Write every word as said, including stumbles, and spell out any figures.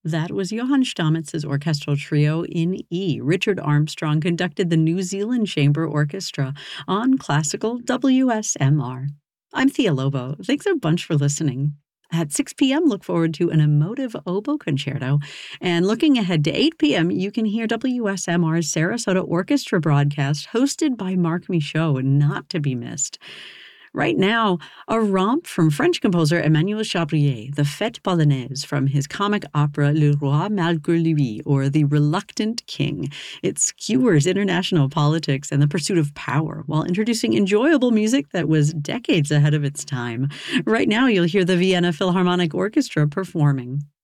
That was Johann Stammetz's orchestral trio in E. Richard Armstrong conducted the New Zealand Chamber Orchestra on classical W S M R. I'm Thea Lobo. Thanks a bunch for listening. At six p.m., look forward to an emotive oboe concerto. And looking ahead to eight p.m., you can hear W S M R's Sarasota Orchestra broadcast hosted by Marc Michaud, not to be missed. Right now, a romp from French composer Emmanuel Chabrier, the Fête Polonaise from his comic opera Le Roi Malgré Lui, or The Reluctant King. It skewers international politics and the pursuit of power while introducing enjoyable music that was decades ahead of its time. Right now, you'll hear the Vienna Philharmonic Orchestra performing.